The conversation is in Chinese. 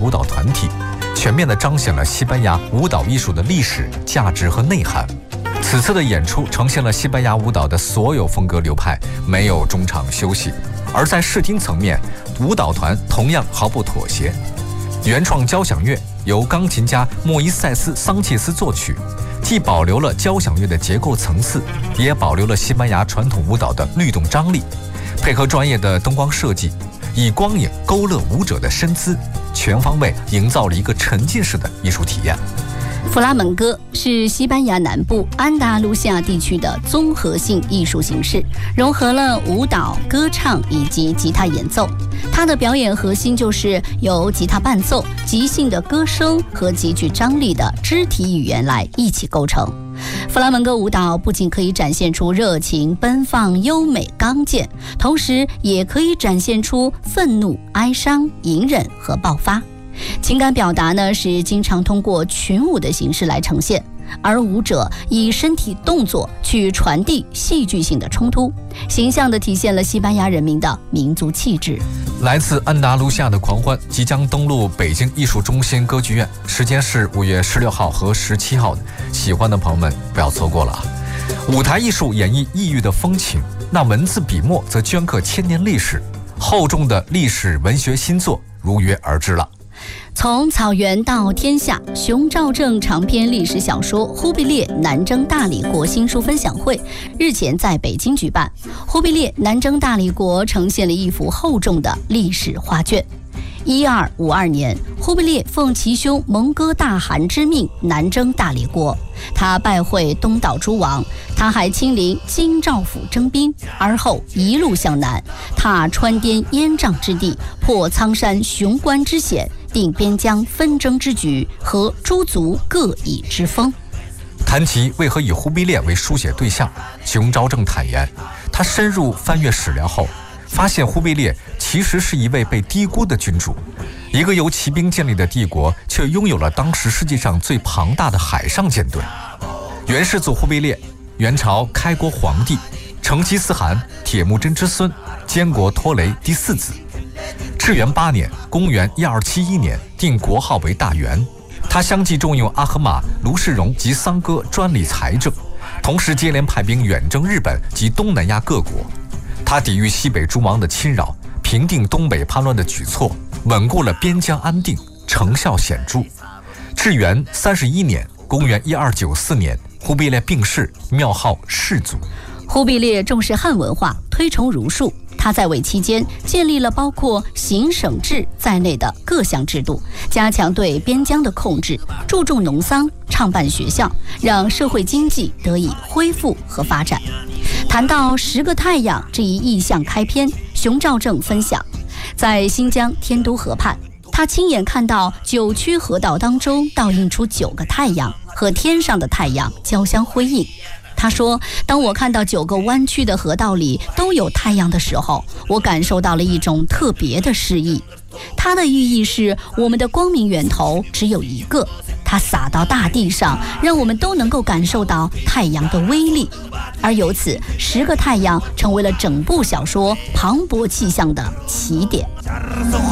舞蹈团体，全面地彰显了西班牙舞蹈艺术的历史价值和内涵。此次的演出呈现了西班牙舞蹈的所有风格流派，没有中场休息。而在视听层面，舞蹈团同样毫不妥协。原创交响乐由钢琴家莫伊塞斯·桑切斯作曲，既保留了交响乐的结构层次，也保留了西班牙传统舞蹈的律动张力，配合专业的灯光设计，以光影勾勒舞者的身姿，全方位营造了一个沉浸式的艺术体验。 弗拉门戈是西班牙南部安达卢西亚地区的综合性艺术形式，融合了舞蹈、歌唱以及吉他演奏。它的表演核心就是由吉他伴奏、即兴的歌声和极具张力的肢体语言来一起构成。弗拉门戈舞蹈不仅可以展现出热情、奔放、优美、刚健，同时也可以展现出愤怒、哀伤、隐忍和爆发。情感表达呢，是经常通过群舞的形式来呈现，而舞者以身体动作去传递戏剧性的冲突，形象地体现了西班牙人民的民族气质。 来自安达卢西亚的狂欢即将登陆北京艺术中心歌剧院，时间是5月16号和17号，喜欢的朋友们不要错过了啊！舞台艺术演绎异域的风情，那文字笔墨则镌刻千年历史，厚重的历史文学新作如约而至了。 从草原到天下，熊兆正长篇历史小说《忽必烈南征大理国》新书分享会日前在北京举办。忽必烈南征大理国呈现了一幅厚重的历史画卷。1252年，忽必烈奉其兄蒙哥大汗之命南征大理国，他拜会东岛诸王，他还亲临京兆府征兵，而后一路向南，踏川滇烟瘴之地，破苍山雄关之险，定边疆纷争之局，和诸族各异之风。 谈及为何以忽必烈为书写对象，熊昭正坦言，他深入翻阅史料后，发现忽必烈其实是一位被低估的君主。一个由骑兵建立的帝国，却拥有了当时世界上最庞大的海上舰队。元世祖忽必烈，元朝开国皇帝，成吉思汗、铁木真之孙，坚国拖雷第4子。至元8年，公元1271年，定国号为大元。他相继重用阿合马、卢世荣及桑哥专理财政，同时接连派兵远征日本及东南亚各国。他抵御西北诸王的侵扰，平定东北叛乱的举措，稳固了边疆安定，成效显著。至元31年，公元1294年，忽必烈病逝，庙号世祖。 忽必烈重视汉文化，推崇儒术。他在位期间建立了包括行省制在内的各项制度，加强对边疆的控制，注重农桑，创办学校，让社会经济得以恢复和发展。谈到10个太阳这一意象开篇，熊兆正分享，在新疆天都河畔，他亲眼看到9曲河道当中倒映出9个太阳，和天上的太阳交相辉映。他说，当我看到9个弯曲的河道里都有太阳的时候，我感受到了一种特别的诗意。它的寓意是，我们的光明源头只有一个，它洒到大地上，让我们都能够感受到太阳的威力。而由此10个太阳成为了整部小说磅礴气象的起点。